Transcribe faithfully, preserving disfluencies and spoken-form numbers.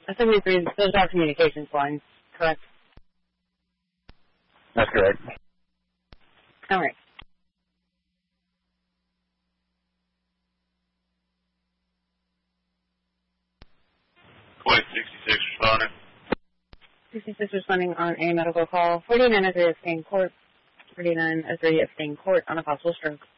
seventy-three, those are communications lines, correct? That's correct. All right. Quite sixty-six responding. sixty-six responding on a medical call. forty-nine oh three Epstein Court. forty-nine oh three Epstein Court on a possible stroke.